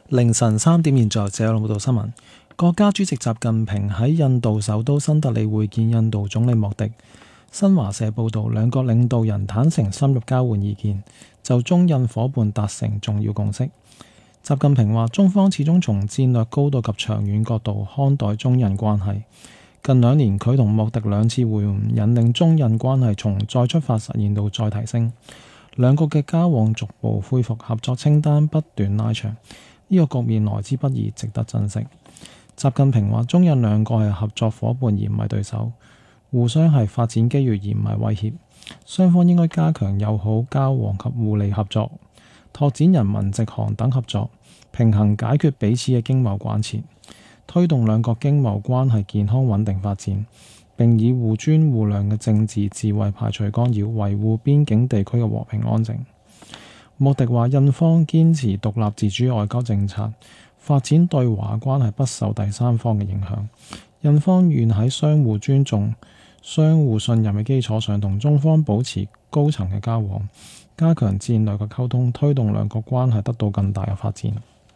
凌晨3點，現在這兩報道新聞。國家主席習近平喺印度首都新德里會見印度總理莫迪。新華社報道，兩國領導人坦誠深入交換意見，就中印夥伴達成重要共識。習近平話：中方始終從戰略高度及長遠角度看待中印關係。近2年，佢同莫迪2次會晤，引領中印關係從再出發實現到再提升。兩國嘅交往逐步恢復，合作清單不斷拉長。呢個局面來之不易，值得珍惜。習近平話：中印兩國係合作夥伴而唔係對手，互相係發展機遇而唔係威脅。雙方應該加強友好交往及互利合作，拓展人民直航等合作，平衡解決彼此嘅經貿關切，推動兩國經貿關係健康穩定發展，並以互尊互諒嘅政治智慧排除干擾，維護邊境地區嘅和平安靜。莫迪話：印方堅持獨立自主外交政策，發展對華關係不受第三方嘅影響。印方願喺相互尊重、相互信任嘅基礎上，同中方保持高層嘅交往，加強戰略嘅溝通，推動兩國關係得到更大嘅發展。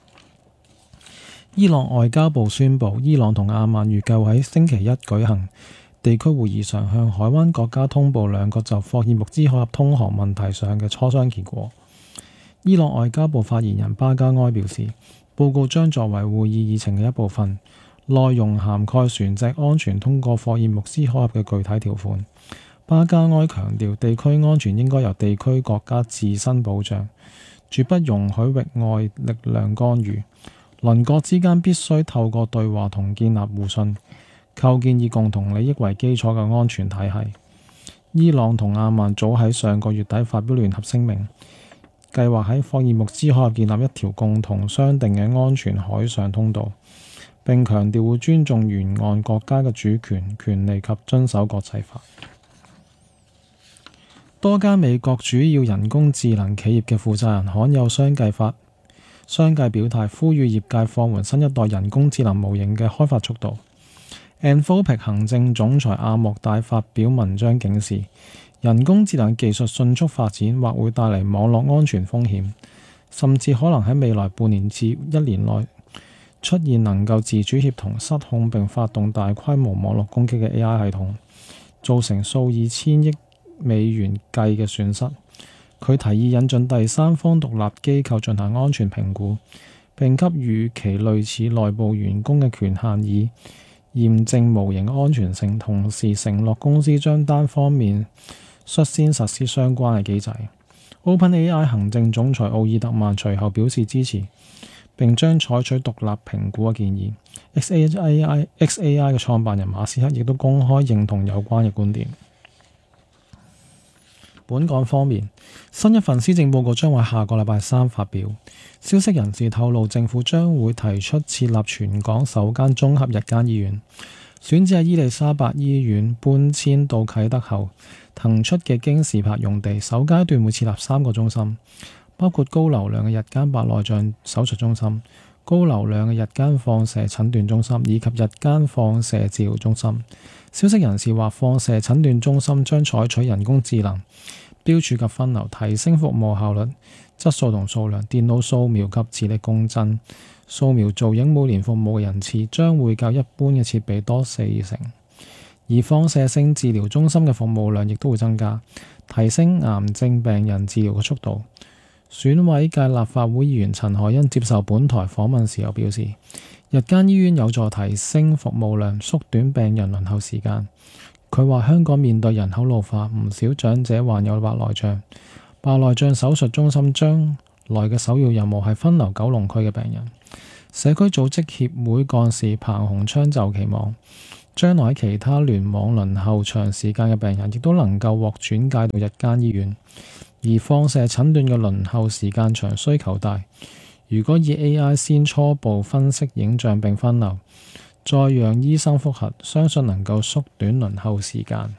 伊朗外交部宣布，伊朗同阿曼預計喺星期一舉行地區會議上，向海灣國家通報兩國就霍爾木茲海峽通航問題上嘅磋商結果。伊朗外交部發言人巴加埃表示，報告將作為會議議程嘅一部分，內容涵蓋船隻安全通過霍爾木茲海峽嘅具體條款。巴加埃強調，地區安全應該由地區國家自身保障，絕不容許域外力量干預。鄰國之間必須透過對話同建立互信，構建以共同利益為基礎嘅安全體系。伊朗同阿曼早喺上個月底發表聯合聲明，計劃喺霍爾木茲海峽建立一條共同商定嘅安全海上通道，並強調會尊重沿岸國家嘅主權、權利及遵守國際法。多間美國主要人工智能企業嘅負責人罕有相繼表態，呼籲業界放緩新一代人工智能模型嘅開發速度。Anthropic 行政總裁阿莫大發表文章警示，人工智能技術迅速發展或會帶嚟網絡安全風險，甚至可能喺未來半年至1年內出現能夠自主協同、失控並發動大規模網絡攻擊嘅 AI 系統，造成數以千億美元計嘅損失。佢提議引進第三方獨立機構進行安全評估，並給予其類似內部員工嘅權限，以驗證模型安全性，同時承諾公司將單方面率先實施相關嘅機制。OpenAI 行政總裁奧爾特曼隨後表示支持，並將採取獨立評估嘅建議。XAI 嘅創辦人馬斯克亦都公開認同有關嘅觀點。本港方面，新一份施政報告將會下個禮拜3發表。消息人士透露，政府將會提出設立全港首間綜合日間醫院，選址喺伊利沙伯醫院搬遷到啟德後騰出嘅京士柏用地。首階段會設立3個中心，包括高流量嘅日間白內障手術中心、高流量嘅日間放射診斷中心以及日間放射治療中心。消息人士話，放射診斷中心將採取人工智能標註及分流，提升服務效率、質素同數量。電腦掃描及磁力共振掃描造影每年服務嘅人次將會較一般嘅設備多4成，而放射性治療中心嘅服務量亦都會增加，提升癌症病人治療嘅速度。選委界立法會議員陳凱欣接受本台訪問時候表示，日間醫院有助提升服務量，縮短病人輪候時間。佢話香港面對人口老化，唔少長者患有白內障。白內障手術中心將來嘅首要任務係分流九龍區嘅病人。社區組織協會幹事彭鴻昌就期望，將來喺其他聯網輪候長時間嘅病人，亦都能夠獲轉介到日間醫院。而放射診斷嘅輪候時間長，需求大。如果以 AI 先初步分析影像並分流，再讓醫生複核，相信能夠縮短輪候時間。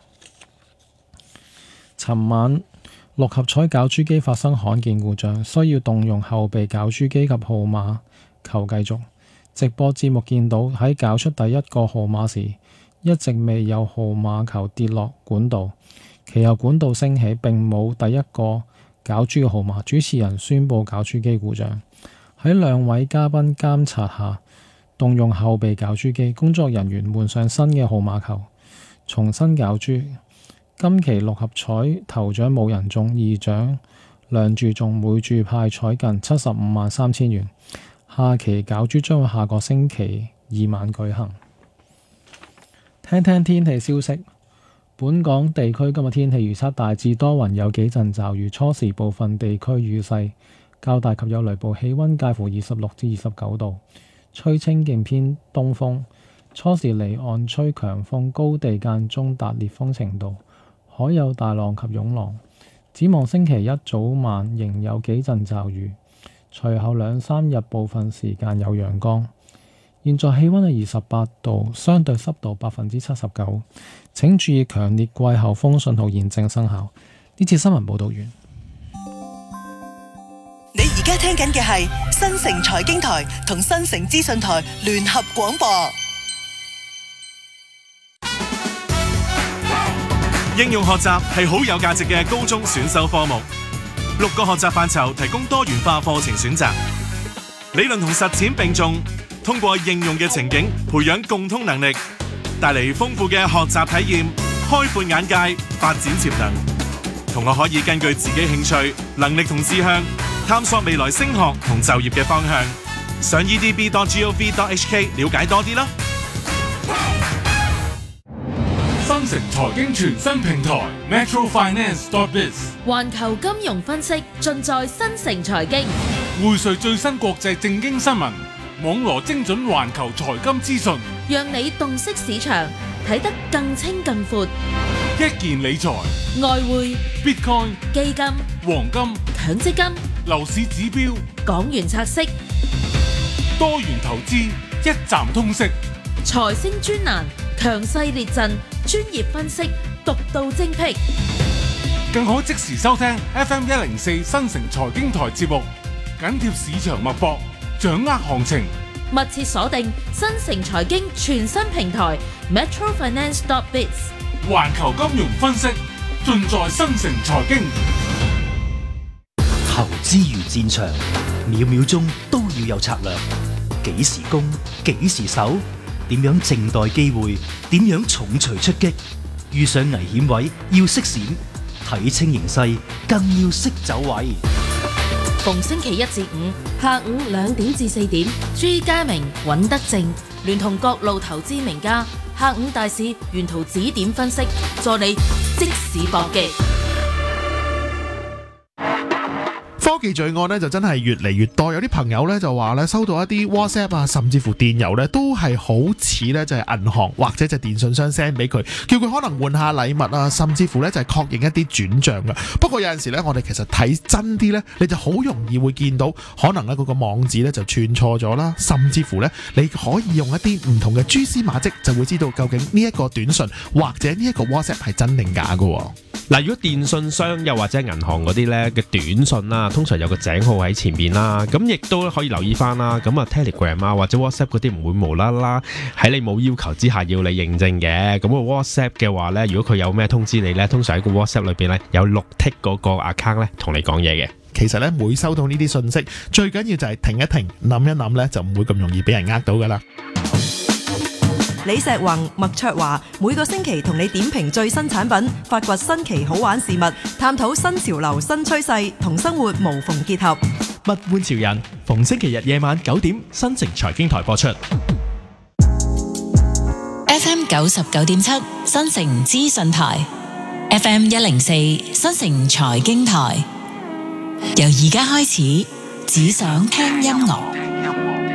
尋晚六合彩攪珠機發生罕見故障，需要動用後備攪珠機及號碼球繼續。直播節目見到喺攪出第一個號碼時，一直未有號碼球跌落管道，其後管道升起並冇第一個攪珠嘅號碼。主持人宣佈攪珠機故障。 喺2位嘉賓監察下，動用後備攪珠機，工作人員換上新嘅號碼球，重新攪珠。今期6合彩頭獎冇人中，二獎兩注中，每注派彩近753000元。下期攪珠將會下個星期2晚舉行。聽聽天氣消息，本港地區今日天氣預測大致多雲，有幾陣驟雨，初時部分地區雨勢較大及有雷暴，氣溫介乎26至29度，吹清勁偏東風，初時離岸吹強風，高地間中達烈風程度，海有大浪及湧浪。展望星期一早晚仍有幾陣驟雨，隨後2-3日部分時間有陽光。現在氣溫係28度，相對濕度79%。請注意強烈季候風信號現正生效。呢次新聞報道完。 你而家聽緊嘅係新城財經台同新城資訊台聯合廣播。 應用學習係好有價值嘅高中選修科目，6個學習範疇提供多元化課程選擇，理論同實踐並重。通過應用嘅情景，培養共通能力，帶嚟豐富嘅學習體驗，開闊眼界，發展潛能。同學可以根據自己興趣、能力同志向，探索未來升學同就業嘅方向。上 edb.gov.hk 了解多啲啦。 新城財經全新平台 metrofinance.biz， 環球金融分析盡在新城財經， 匯萃最新國際政經新聞，網羅精準環球財金資訊， 讓你洞悉市場，睇得更清更闊。 一件理財、 外匯、 Bitcoin、 基金、 黃金、 強積金、 樓市指標、 港元拆息、 多元投資，一站通識。 財星專欄，強勢列陣，專業分析，獨到精闢。 更可即時收聽 FM104 新城財經台節目，緊貼市場脈搏，掌握行情， 密切鎖定新城財經全新平台 metrofinance.biz， 環球金融分析盡在新城財經。 投資如戰場，秒秒鐘都要有策略，幾時攻，幾時守，點樣靜待機會，點樣重錘出擊，遇上危險位要識閃，睇清形勢更要識走位。 逢星期一至五下午2點至4點，朱家明、尹德正聯同各路投資名家，下午大市沿途指點分析，助你即時搏擊。 科技罪案咧就真係越嚟越多，有啲朋友咧就話咧收到一啲 WhatsApp 啊，甚至乎電郵咧都係好似咧就係銀行或者就電信商 send 俾佢，叫佢可能換下禮物啊，甚至乎咧就係確認一啲轉賬嘅。不過有陣時咧，我哋其實睇真啲咧，你就好容易會見到可能咧嗰個網址咧就串錯咗啦，甚至乎咧你可以用一啲唔同嘅蛛絲馬跡就會知道究竟呢一個短信或者呢一個 WhatsApp 係真定假嘅。 嗱，如果電信商又或者銀行嗰啲咧嘅短信啦，通常有個井號喺前面啦，咁亦都可以留意翻啦。咁啊 Telegram 啊或者 WhatsApp 嗰啲唔會無啦啦喺你冇要求之下要你認證嘅。咁個 WhatsApp 嘅話咧，如果佢有咩通知你咧，通常喺個 WhatsApp 裏邊咧有綠剔嗰個 account 咧同你講嘢嘅。 其實咧每收到呢啲信息，最緊要就係停一停，諗一諗咧，就唔會咁容易俾人呃到噶啦。 李石宏、麥卓華每個星期同你點評最新產品，發掘新奇好玩事物，探討新潮流新趨勢，同生活無縫結合。 物玩潮人，逢星期日夜晚9點，新城財經台播出。 FM 99.7新城資訊台 ，FM 104新城財經台。由而家開始，只想聽音樂。